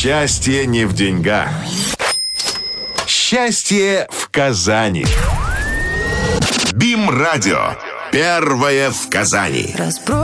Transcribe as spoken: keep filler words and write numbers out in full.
Счастье не в деньгах. Счастье в Казани. БИМ-радио. Первое в Казани. Разбро...